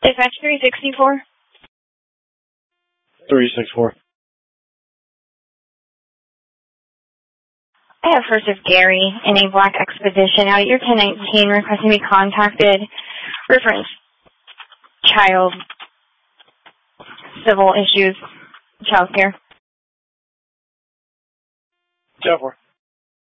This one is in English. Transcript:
Dispatch 364. 364. I have First of Gary in a black expedition out at your 1019 requesting to be contacted. Reference child civil issues, child care. 10-4.